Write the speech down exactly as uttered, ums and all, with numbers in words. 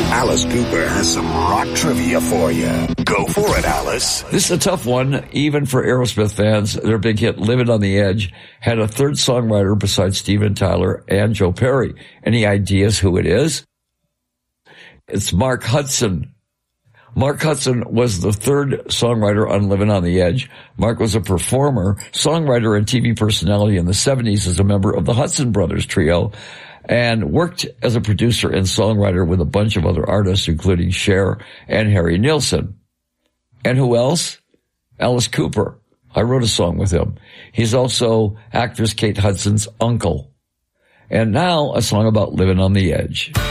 Alice Cooper has some rock trivia for you. Go for it, Alice. This is a tough one, even for Aerosmith fans. Their big hit, Living on the Edge, had a third songwriter besides Steven Tyler and Joe Perry. Any ideas who it is? It's Mark Hudson. Mark Hudson was the third songwriter on Living on the Edge. Mark was a performer, songwriter, and T V personality in the seventies as a member of the Hudson Brothers Trio, and worked as a producer and songwriter with a bunch of other artists, including Cher and Harry Nilsson. And who else? Alice Cooper. I wrote a song with him. He's also actress Kate Hudson's uncle. And now a song about living on the edge.